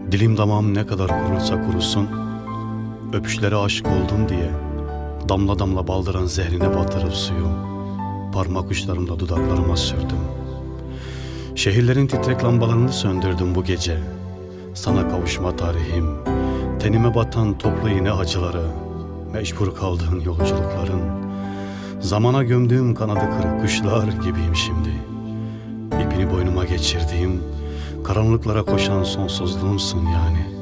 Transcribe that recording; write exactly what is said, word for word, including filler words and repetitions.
Dilim damağım ne kadar kurursa kurusun, öpüşlere aşık oldum diye damla damla baldıran zehrine batırıp suyu parmak uçlarımla dudaklarıma sürdüm. Şehirlerin titrek lambalarını söndürdüm bu gece. Sana kavuşma tarihim, tenime batan toplu iğne acıları, mecbur kaldığın yolculukların. Zamana gömdüğüm kanadı kırık kuşlar gibiyim şimdi. İpini boynuma geçirdiğim, karanlıklara koşan sonsuzluğumsun yani.